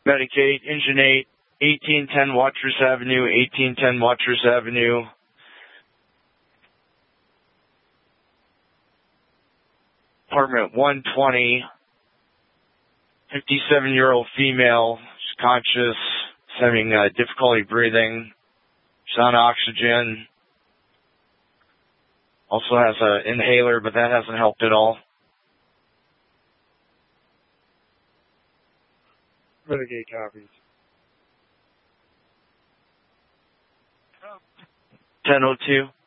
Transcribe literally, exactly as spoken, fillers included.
Medicaid, Engine eight, eighteen ten Watrous Avenue, eighteen ten Watrous Avenue. Apartment one twenty, fifty-seven-year-old female, she's conscious, she's having uh, difficulty breathing, she's on oxygen, also has an inhaler, but that hasn't helped at all. Renegade copies. ten oh two.